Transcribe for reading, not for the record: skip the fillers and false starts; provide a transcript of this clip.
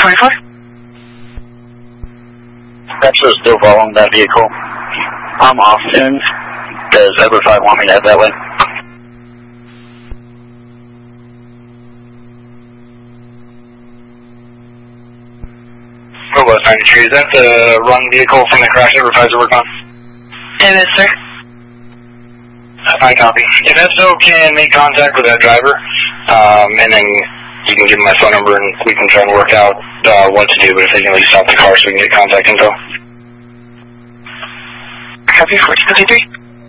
24? Actually, still following that vehicle. I'm off soon. Does Ever 5 want me to head that way? West 93, is that the wrong vehicle from the crash Ever 5's work on? It is, sir. I copy. If that's so, can make contact with that driver, and then you can give him my phone number and we can try and work out what to do, but if they can at least stop the car so we can get contact info. Copy, 1453.